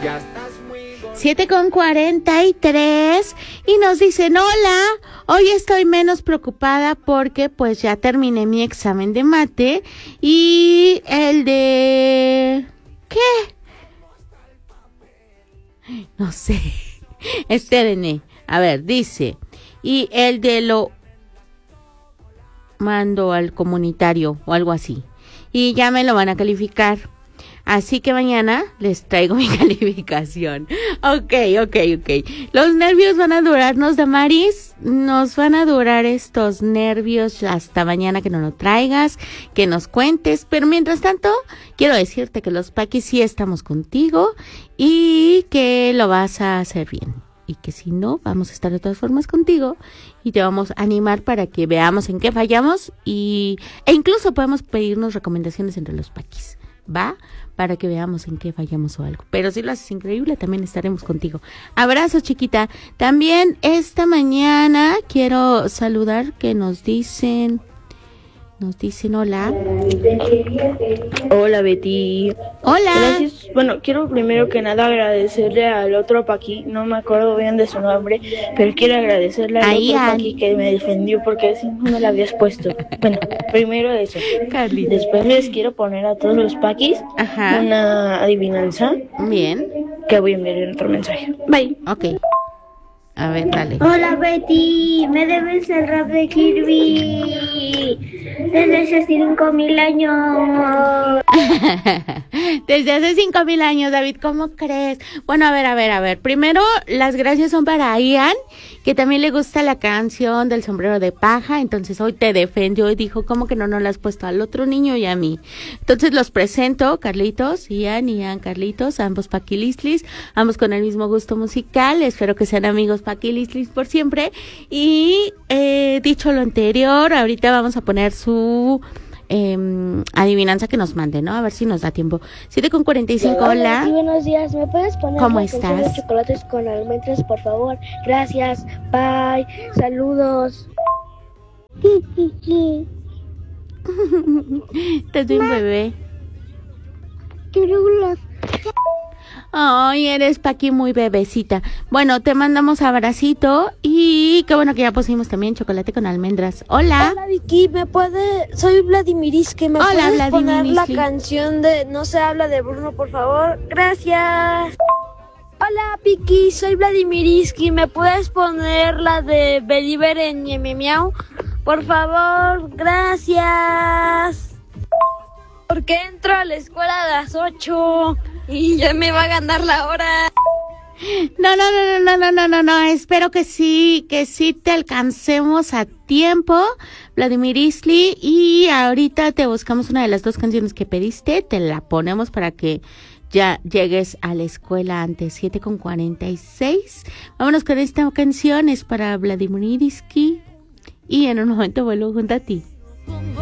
7:43 y nos dicen: hola, hoy estoy menos preocupada porque pues ya terminé mi examen de mate y el de... ¿qué? No sé. Espérenme. A ver, dice: y el de lo mando al comunitario o algo así. Y ya me lo van a calificar. Así que mañana les traigo mi calificación. Ok. Los nervios van a durarnos, Damaris. Nos van a durar estos nervios hasta mañana que nos lo traigas, que nos cuentes. Pero mientras tanto, quiero decirte que los Paquis sí estamos contigo y que lo vas a hacer bien. Y que si no, vamos a estar de todas formas contigo y te vamos a animar para que veamos en qué fallamos e incluso podemos pedirnos recomendaciones entre los Paquis, ¿va? Para que veamos en qué fallamos o algo. Pero si lo haces increíble, también estaremos contigo. Abrazo, chiquita. También esta mañana quiero saludar que nos dicen hola. Hola, Betty. Hola. Gracias. Bueno, quiero primero que nada agradecerle al otro Paqui, no me acuerdo bien de su nombre, pero quiero agradecerle al otro Paqui que me defendió porque si no me la habías puesto. Bueno, primero eso. Carlita. Después les quiero poner a todos los Paquis una adivinanza. Bien. Que voy a enviar en otro mensaje. Bye. Ok. A ver, dale. Hola, Betty, me debes el rap de Kirby desde hace 5,000 años. Desde hace 5,000 años, David, ¿cómo crees? Bueno, a ver. Primero, las gracias son para Ian, que también le gusta la canción del sombrero de paja, entonces hoy te defendió y dijo, ¿cómo que no la has puesto al otro niño y a mí? Entonces los presento, Carlitos, Ian, Carlitos, ambos paquilislis, ambos con el mismo gusto musical, espero que sean amigos paquilislis por siempre, y dicho lo anterior, ahorita vamos a poner su adivinanza que nos mande, ¿no? A ver si nos da tiempo. 7:45, hola. Sí, buenos días, ¿me puedes poner ¿Cómo la canción estás? de chocolates con almendras, por favor? Gracias, bye, saludos. Te doy un bebé. Quiero unas. Ay, eres Paqui muy bebecita. Bueno, te mandamos abracito y qué bueno que ya pusimos también chocolate con almendras. Hola. Hola, Vicky, soy Vladimirisky, ¿me Hola, puedes poner la Vladimirisky. canción de No se habla de Bruno, por favor? Gracias. Hola, Vicky, soy Vladimirisky, ¿me puedes poner la de Believer en Miau? Por favor, gracias. Porque entro a la escuela a las 8 y ya me va a ganar la hora. No, espero que sí te alcancemos a tiempo, Vladimir Isli, y ahorita te buscamos una de las dos canciones que pediste, te la ponemos para que ya llegues a la escuela antes. 7:46. Vámonos con esta canción, es para Vladimir Isli, y en un momento vuelvo junto a ti.